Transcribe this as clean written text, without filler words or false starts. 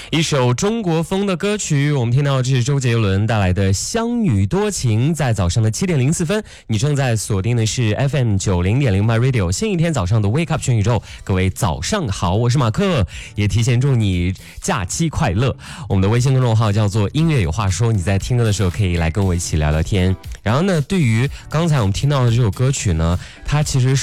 一首中国风的歌曲，我们听到这是周杰伦带来的《乡女多情》。在早上的7点04分，你正在锁定的是 FM 90.0 My Radio 新一天早上的 Wake Up 全宇宙。各位早上好，我是马克，也提前祝你假期快乐。我们的微信公众号叫做音乐有话说，你在听歌的时候可以来跟我一起聊聊天。然后呢，对于刚才我们听到的这首歌曲呢，它其实